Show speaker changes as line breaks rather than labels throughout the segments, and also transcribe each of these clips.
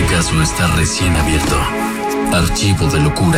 caso está recién abierto. Archivo de locura.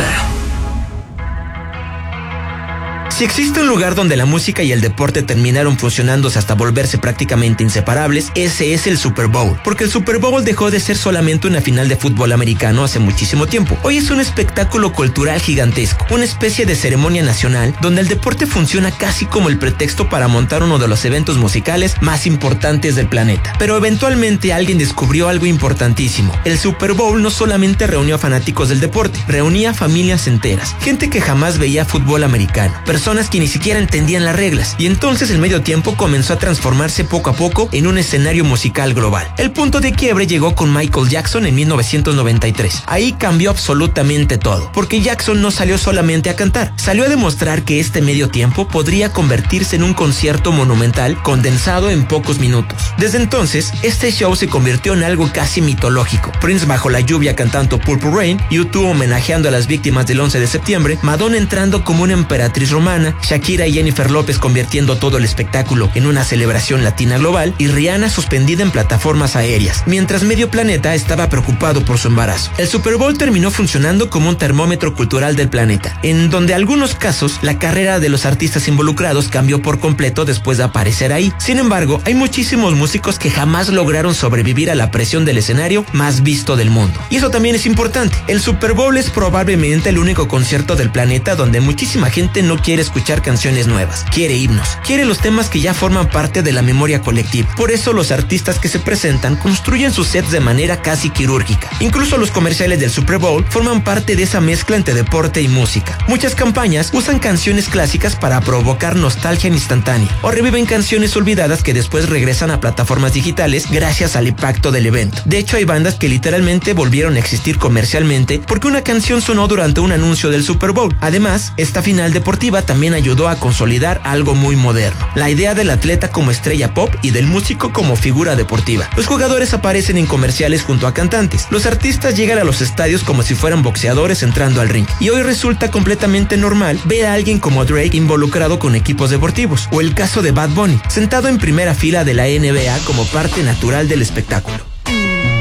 Si existe un lugar donde la música y el deporte terminaron fusionándose hasta volverse prácticamente inseparables, ese es el Super Bowl. Porque el Super Bowl dejó de ser solamente una final de fútbol americano hace muchísimo tiempo. Hoy es un espectáculo cultural gigantesco, una especie de ceremonia nacional donde el deporte funciona casi como el pretexto para montar uno de los eventos musicales más importantes del planeta. Pero eventualmente alguien descubrió algo importantísimo. El Super Bowl no solamente reunió a fanáticos del deporte, reunía a familias enteras, gente que jamás veía fútbol americano, personas que ni siquiera entendían las reglas, y entonces el medio tiempo comenzó a transformarse poco a poco en un escenario musical global. El punto de quiebre llegó con Michael Jackson en 1993. Ahí cambió absolutamente todo, porque Jackson no salió solamente a cantar, salió a demostrar que este medio tiempo podría convertirse en un concierto monumental condensado en pocos minutos. Desde entonces, este show se convirtió en algo casi mitológico. Prince bajo la lluvia cantando Purple Rain, U2 homenajeando a las víctimas del 11 de septiembre, Madonna entrando como una emperatriz romana, Shakira y Jennifer López convirtiendo todo el espectáculo en una celebración latina global y Rihanna suspendida en plataformas aéreas, mientras medio planeta estaba preocupado por su embarazo. El Super Bowl terminó funcionando como un termómetro cultural del planeta, en donde en algunos casos la carrera de los artistas involucrados cambió por completo después de aparecer ahí. Sin embargo, hay muchísimos músicos que jamás lograron sobrevivir a la presión del escenario más visto del mundo. Y eso también es importante. El Super Bowl es probablemente el único concierto del planeta donde muchísima gente no quiere escuchar canciones nuevas, quiere himnos, quiere los temas que ya forman parte de la memoria colectiva. Por eso los artistas que se presentan construyen sus sets de manera casi quirúrgica. Incluso los comerciales del Super Bowl forman parte de esa mezcla entre deporte y música. Muchas campañas usan canciones clásicas para provocar nostalgia instantánea o reviven canciones olvidadas que después regresan a plataformas digitales gracias al impacto del evento. De hecho, hay bandas que literalmente volvieron a existir comercialmente porque una canción sonó durante un anuncio del Super Bowl. Además, esta final deportiva también ayudó a consolidar algo muy moderno: la idea del atleta como estrella pop y del músico como figura deportiva. Los jugadores aparecen en comerciales junto a cantantes. Los artistas llegan a los estadios como si fueran boxeadores entrando al ring. Y hoy resulta completamente normal ver a alguien como Drake involucrado con equipos deportivos, o el caso de Bad Bunny, sentado en primera fila de la NBA como parte natural del espectáculo.